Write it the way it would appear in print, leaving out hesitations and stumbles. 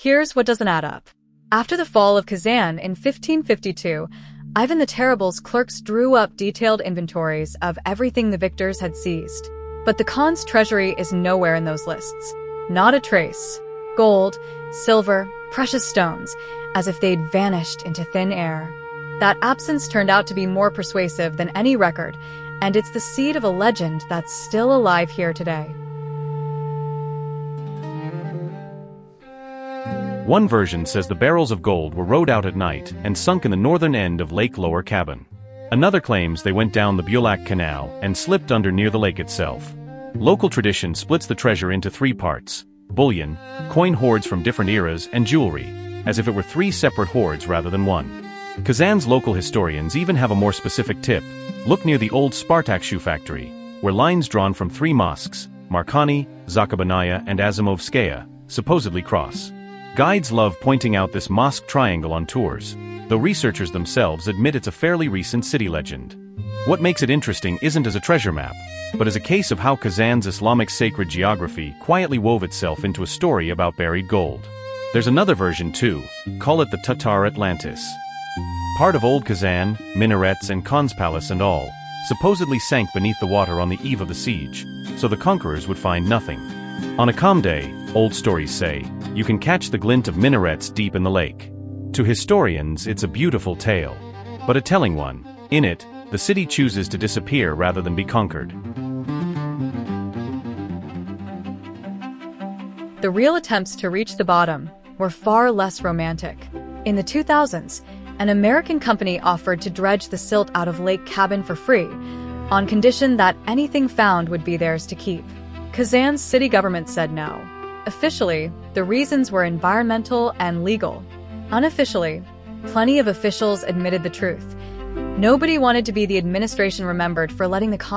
Here's what doesn't add up. After the fall of Kazan in 1552, Ivan the Terrible's clerks drew up detailed inventories of everything the victors had seized. But the Khan's treasury is nowhere in those lists. Not a trace. Gold, silver, precious stones, as if they'd vanished into thin air. That absence turned out to be more persuasive than any record, and it's the seed of a legend that's still alive here today. One version says the barrels of gold were rowed out at night and sunk in the northern end of Lake Lower Cabin. Another claims they went down the Bulak Canal and slipped under near the lake itself. Local tradition splits the treasure into three parts: bullion, coin hoards from different eras, and jewelry, as if it were three separate hoards rather than one. Kazan's local historians even have a more specific tip. Look near the old Spartak shoe factory, where lines drawn from three mosques, Markani, Zakhabanaya, and Azimovskaya, supposedly cross. Guides love pointing out this mosque triangle on tours, though researchers themselves admit it's a fairly recent city legend. What makes it interesting isn't as a treasure map, but as a case of how Kazan's Islamic sacred geography quietly wove itself into a story about buried gold. There's another version too, call it the Tatar Atlantis. Part of old Kazan, minarets and Khan's palace and all, supposedly sank beneath the water on the eve of the siege, so the conquerors would find nothing. On a calm day, old stories say, you can catch the glint of minarets deep in the lake. To historians, it's a beautiful tale, but a telling one. In it, the city chooses to disappear rather than be conquered. The real attempts to reach the bottom were far less romantic. In the 2000s, an American company offered to dredge the silt out of Lake Cabin for free, on condition that anything found would be theirs to keep. Kazan's city government said no. Officially, the reasons were environmental and legal. Unofficially, plenty of officials admitted the truth. Nobody wanted to be the administration remembered for letting the